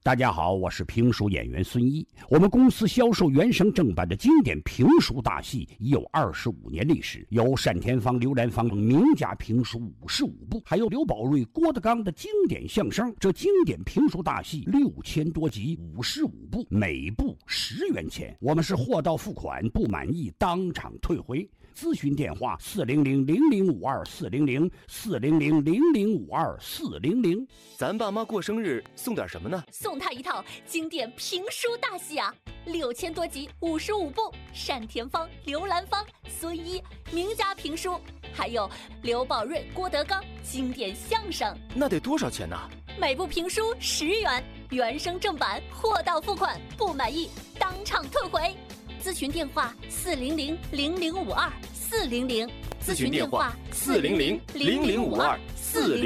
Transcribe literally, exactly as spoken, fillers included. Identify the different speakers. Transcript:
Speaker 1: 大家好，我是评书演员孙一。我们公司销售原声正版的经典评书大戏已有二十五年历史，有单田芳、刘兰芳等名家评书五十五部，还有刘宝瑞、郭德纲的经典相声。这经典评书大戏六千多集，五十五部，每部十元钱。我们是货到付款，不满意当场退回。咨询电话：四零零零零五二四零零四零零零零五二四零零。
Speaker 2: 咱爸妈过生日送点什么呢？
Speaker 3: 送他一套经典评书大戏啊，六千多集，五十五部，单田芳、刘兰芳、孙一名家评书，还有刘宝瑞、郭德纲经典相声。
Speaker 2: 那得多少钱呢？
Speaker 3: 每部评书十元，原声正版，货到付款，不满意当场退回。咨询电话：四零零零零五二四零零。
Speaker 2: 咨询电话：四零零零零五二四零。